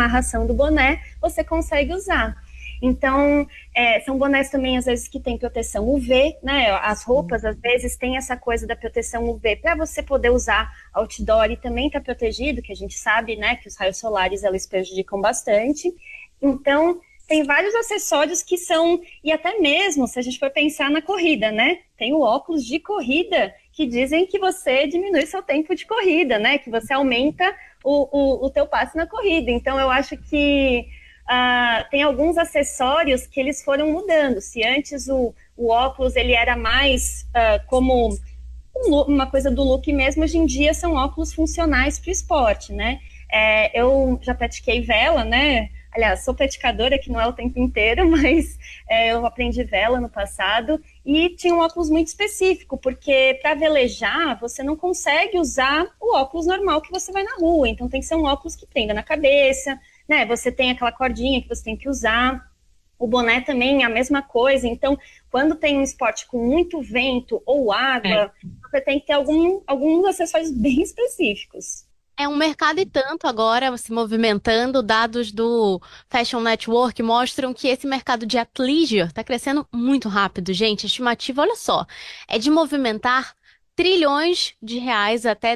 amarração do boné, você consegue usar. Então, são bonés também, às vezes, que tem proteção UV, né? As roupas, às vezes, tem essa coisa da proteção UV para você poder usar outdoor e também tá protegido, que a gente sabe, né, que os raios solares, eles prejudicam bastante. Então, tem vários acessórios que são, e até mesmo, se a gente for pensar na corrida, né? Tem o óculos de corrida, que dizem que você diminui seu tempo de corrida, né? Que você aumenta o teu passe na corrida. Então, eu acho que tem alguns acessórios que eles foram mudando. Se antes o óculos ele era mais como uma coisa do look mesmo, hoje em dia são óculos funcionais para o esporte, né? Eu já pratiquei vela, né? Aliás, sou praticadora, que não é o tempo inteiro, mas eu aprendi vela no passado e tinha um óculos muito específico, porque para velejar você não consegue usar o óculos normal que você vai na rua, então tem que ser um óculos que prenda na cabeça, né? Você tem aquela cordinha que você tem que usar. O boné também é a mesma coisa. Então, quando tem um esporte com muito vento ou água, você tem que ter alguns acessórios bem específicos. É um mercado e tanto agora se movimentando. Dados do Fashion Network mostram que esse mercado de athleisure está crescendo muito rápido, gente. A estimativa, olha só, é de movimentar trilhões de reais até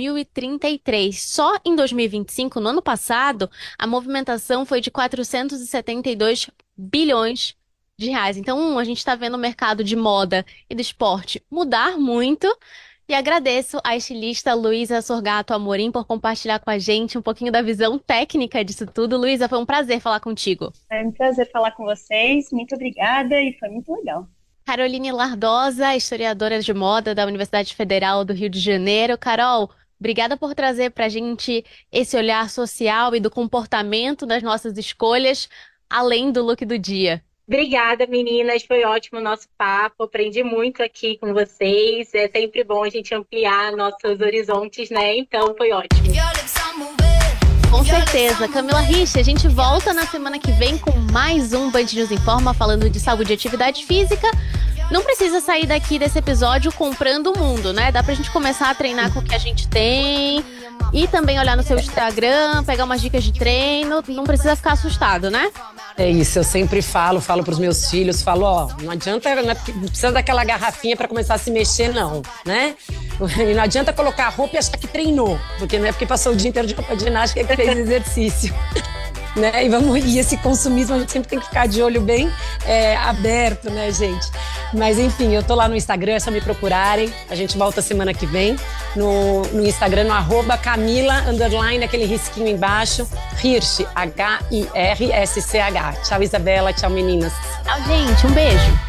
2033. Só em 2025, no ano passado, a movimentação foi de 472 bilhões de reais. Então, a gente está vendo o mercado de moda e do esporte mudar muito. E agradeço à estilista Luísa Sorgato Amorim por compartilhar com a gente um pouquinho da visão técnica disso tudo. Luísa, foi um prazer falar contigo. É um prazer falar com vocês. Muito obrigada e foi muito legal. Caroline Lardosa, historiadora de moda da Universidade Federal do Rio de Janeiro. Carol, obrigada por trazer para a gente esse olhar social e do comportamento das nossas escolhas, além do look do dia. Obrigada, meninas. Foi ótimo o nosso papo. Aprendi muito aqui com vocês. É sempre bom a gente ampliar nossos horizontes, né? Então, foi ótimo. Com certeza. Camila Rich, a gente volta na semana que vem com mais um Band News Informa falando de saúde e atividade física. Não precisa sair daqui desse episódio comprando o mundo, né? Dá pra gente começar a treinar com o que a gente tem e também olhar no seu Instagram, pegar umas dicas de treino. Não precisa ficar assustado, né? É isso, eu sempre falo pros meus filhos, ó, não adianta, não precisa daquela garrafinha para começar a se mexer, não, né? E não adianta colocar a roupa e achar que treinou, porque não é porque passou o dia inteiro de roupa de ginástica que fez exercício. Né? E esse consumismo a gente sempre tem que ficar de olho bem aberto, né, gente? Mas enfim, eu tô lá no Instagram, é só me procurarem. A gente volta semana que vem no Instagram, no @Camila_, aquele risquinho embaixo, Hirsch, HIRSCH. Tchau, Isabela, tchau, meninas. Tchau, gente, um beijo.